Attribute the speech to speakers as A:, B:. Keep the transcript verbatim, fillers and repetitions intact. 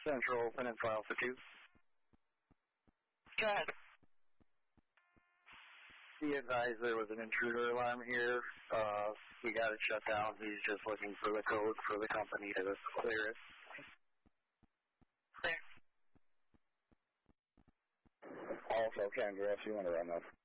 A: Central Peninsula Alpha two.
B: Go ahead.
A: Be advised there was an intruder alarm here. Uh, we got it shut down. He's just looking for the code for the company to clear it.
B: Clear.
A: Also, Kendra, if you want to run this.